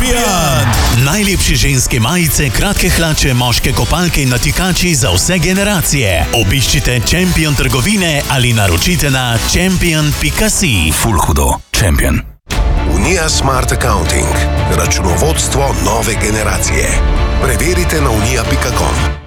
Champion! Najlepše ženske majice, kratke hlače, moške kopalke in natikači za vse generacije. Obiščite Champion trgovine ali naročite na champion.si. Ful hudo. Champion. Unija Smart Accounting. Računovodstvo nove generacije. Preverite na unija.com.